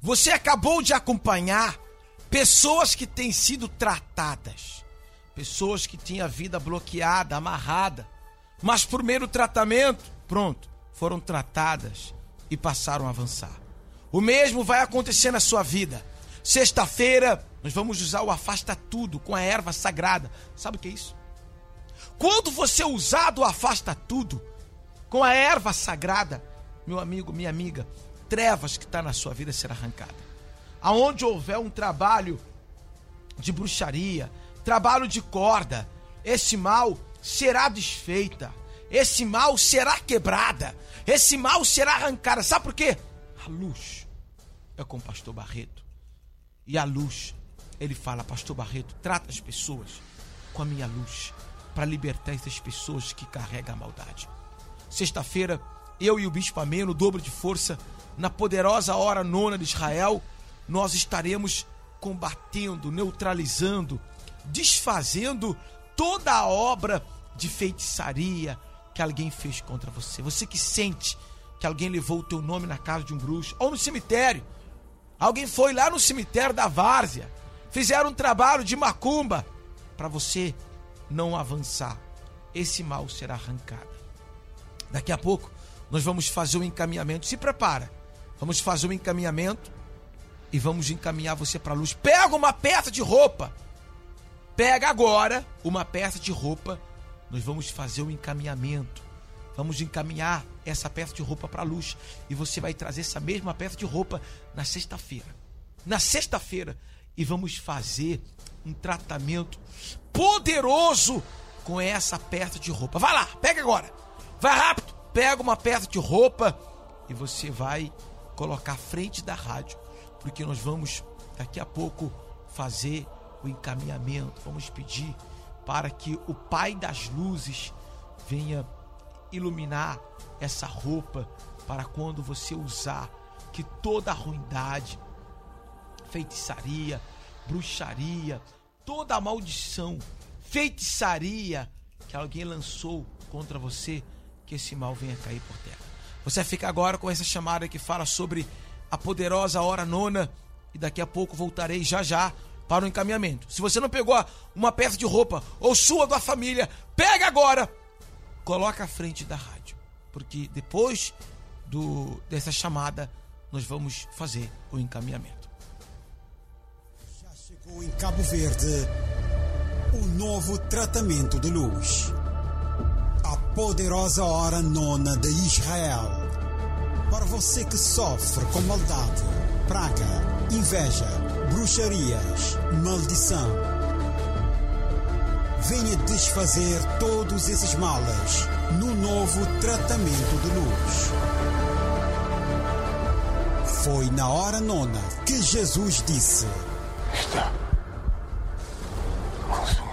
Você acabou de acompanhar pessoas que têm sido tratadas, pessoas que tinham a vida bloqueada, amarrada, mas por meio do tratamento, pronto, foram tratadas e passaram a avançar. O mesmo vai acontecer na sua vida. Sexta-feira, nós vamos usar o Afasta Tudo com a erva sagrada. Sabe o que é isso? Quando você usar do Afasta Tudo com a erva sagrada, meu amigo, minha amiga, trevas que está na sua vida será arrancada. Aonde houver um trabalho de bruxaria, trabalho de corda, esse mal será desfeita, esse mal será quebrada, esse mal será arrancada. Sabe por quê? A luz é com o pastor Barreto. E a luz, ele fala, pastor Barreto, trata as pessoas com a minha luz, para libertar essas pessoas que carregam a maldade. Sexta-feira, eu e o Bispo Ameno, dobro de força, na poderosa hora nona de Israel, nós estaremos combatendo, neutralizando, desfazendo toda a obra de feitiçaria que alguém fez contra você. Você que sente que alguém levou o teu nome na casa de um bruxo, ou no cemitério. Alguém foi lá no cemitério da várzea, fizeram um trabalho de macumba, para você não avançar. Esse mal será arrancado. Daqui a pouco, nós vamos fazer um encaminhamento. Se prepara. Vamos fazer um encaminhamento e vamos encaminhar você para a luz. Pega uma peça de roupa. Pega agora uma peça de roupa. Nós vamos fazer um encaminhamento. Vamos encaminhar essa peça de roupa para a luz. E você vai trazer essa mesma peça de roupa na sexta-feira. Na sexta-feira. E vamos fazer um tratamento poderoso com essa peça de roupa. Vai lá, pega agora. Vai rápido. Pega uma peça de roupa e você vai colocar à frente da rádio. Porque nós vamos, daqui a pouco, fazer o encaminhamento. Vamos pedir para que o Pai das Luzes venha iluminar essa roupa para quando você usar, que toda a ruindade, feitiçaria, bruxaria, toda a maldição, feitiçaria que alguém lançou contra você, que esse mal venha cair por terra. Você fica agora com essa chamada que fala sobre a poderosa hora nona e daqui a pouco voltarei já para o encaminhamento. Se você não pegou uma peça de roupa ou sua da família, pega agora, coloca à frente da rádio, porque depois dessa chamada nós vamos fazer o encaminhamento. Já chegou em Cabo Verde o novo tratamento de luz. A poderosa hora nona de Israel. Para você que sofre com maldade, praga, inveja, bruxarias, maldição. Venha desfazer todos esses males no novo tratamento de luz. Foi na hora nona que Jesus disse: Está consumado.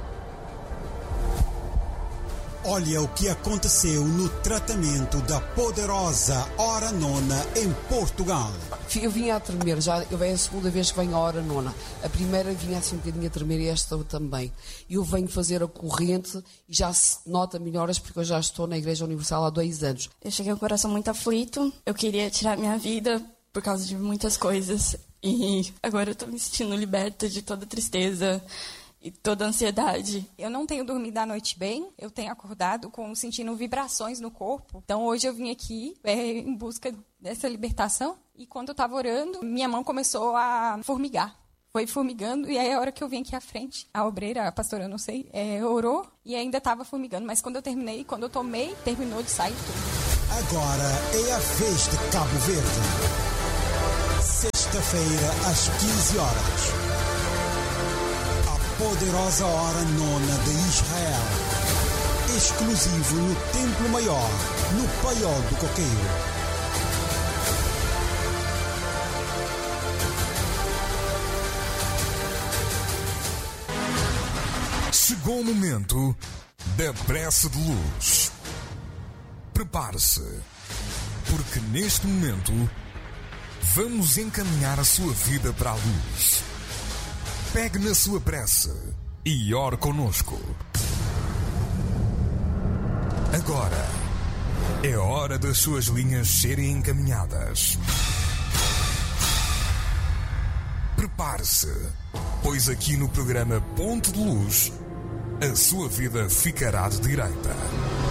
Olha o que aconteceu no tratamento da poderosa hora nona em Portugal. Eu vinha a tremer, eu venho a segunda vez que venho à hora nona. A primeira vinha assim um bocadinho a tremer e esta também. Eu venho fazer a corrente e já se nota melhoras porque eu já estou na Igreja Universal há 2 anos. Eu cheguei com o coração muito aflito, eu queria tirar minha vida por causa de muitas coisas. E agora eu estou me sentindo liberta de toda tristeza e toda ansiedade. Eu não tenho dormido à noite bem, eu tenho acordado sentindo vibrações no corpo. Então hoje eu vim aqui em busca dessa libertação e quando eu estava orando, minha mão começou a formigar. Foi formigando e aí a hora que eu vim aqui à frente, a obreira, a pastora, eu não sei, orou e ainda estava formigando. Mas quando eu terminei, quando eu tomei, terminou de sair tudo. Agora é a vez de Cabo Verde. Sexta-feira às 15 horas. Poderosa hora nona de Israel. Exclusivo no Templo Maior, no Paiol do Coqueiro. Chegou o momento da prece de luz. Prepare-se, porque neste momento vamos encaminhar a sua vida para a luz. Pegue na sua prece e ore conosco. Agora é hora das suas linhas serem encaminhadas. prepare-se, pois aqui no programa Ponto de Luz, a sua vida ficará de direita.